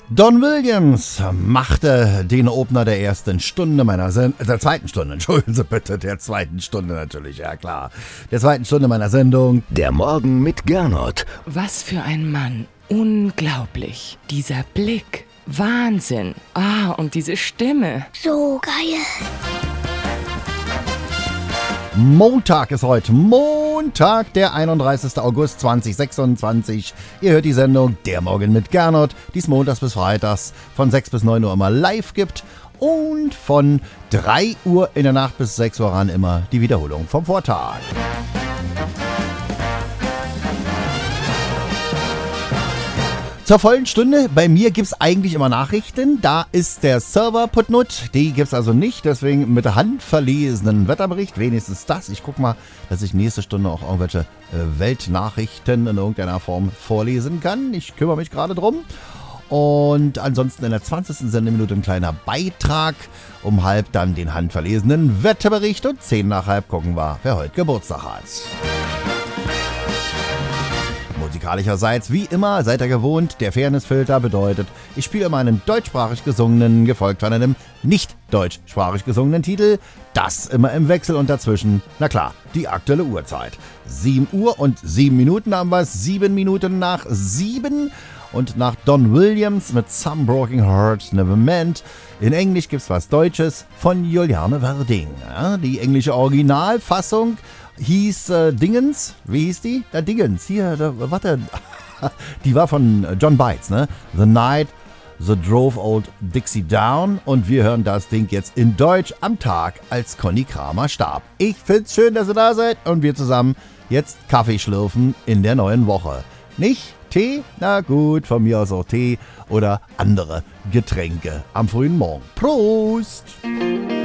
Don Williams machte den Opener der ersten Stunde der zweiten Stunde, entschuldigen Sie bitte, der zweiten Stunde natürlich, ja klar. Der zweiten Stunde meiner Sendung. Der Morgen mit Gernot. Was für ein Mann. Unglaublich. Dieser Blick. Wahnsinn. Und diese Stimme. So geil. Montag ist heute. Montag, der 31. August 2026. Ihr hört die Sendung Der Morgen mit Gernot, die es montags bis freitags von 6 bis 9 Uhr immer live gibt und von 3 Uhr in der Nacht bis 6 Uhr ran immer die Wiederholung vom Vortag. Zur vollen Stunde, bei mir gibt es eigentlich immer Nachrichten, da ist der Server putnut, die gibt es also nicht, deswegen mit handverlesenen Wetterbericht, wenigstens das. Ich gucke mal, dass ich nächste Stunde auch irgendwelche Weltnachrichten in irgendeiner Form vorlesen kann. Ich kümmere mich gerade drum. Und ansonsten in der 20. Sendeminute ein kleiner Beitrag, um halb dann den handverlesenen Wetterbericht und 10 nach halb gucken wir, wer heute Geburtstag hat. Musikalischerseits, wie immer, seid ihr gewohnt, der Fairnessfilter bedeutet, ich spiele immer einen deutschsprachig gesungenen, gefolgt von einem nicht deutschsprachig gesungenen Titel, das immer im Wechsel und dazwischen, na klar, die aktuelle Uhrzeit. 7 Uhr und 7 Minuten haben wir es, 7 Minuten nach 7 und nach Don Williams mit Some Broken Hearts Never Meant. In Englisch gibt's was Deutsches von Juliane Werding. Ja, die englische Originalfassung hieß Dingens, wie hieß die? Dingens, hier, warte, die war von John Bites, ne? The Night That Drove Old Dixie Down und wir hören das Ding jetzt in Deutsch am Tag, als Conny Kramer starb. Ich find's schön, dass ihr da seid und wir zusammen jetzt Kaffee schlürfen in der neuen Woche. Nicht Tee? Na gut, von mir aus auch Tee oder andere Getränke am frühen Morgen. Prost!